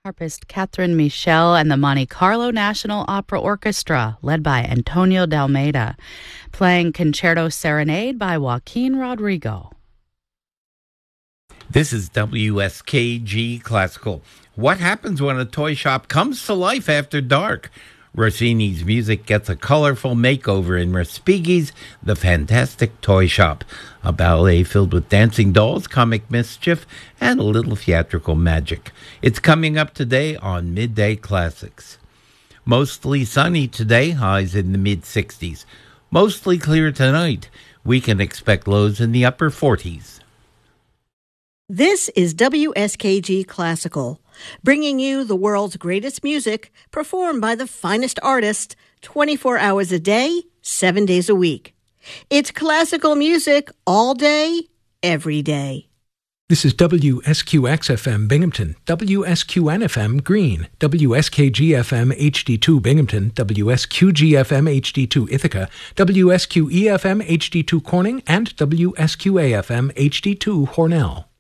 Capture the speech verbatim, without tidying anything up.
Harpist Catherine Michel and the Monte Carlo National Opera Orchestra, led by Antonio D'Almeida, playing Concerto Serenade by Joaquin Rodrigo. This is W S K G Classical. What happens when a toy shop comes to life after dark? Rossini's music gets a colorful makeover in Respighi's The Fantastic Toy Shop, a ballet filled with dancing dolls, comic mischief, and a little theatrical magic. It's coming up today on Midday Classics. Mostly sunny today, highs in the mid-sixties. Mostly clear tonight. We can expect lows in the upper forties. This is W S K G Classical, bringing you the world's greatest music performed by the finest artists twenty-four hours a day, seven days a week. It's classical music all day, every day. This is W S Q X F M Binghamton, W S Q N F M Greene, W S K G F M H D two Binghamton, W S Q G F M H D two Ithaca, W S Q E F M H D two Corning, and W S Q A F M H D two Hornell.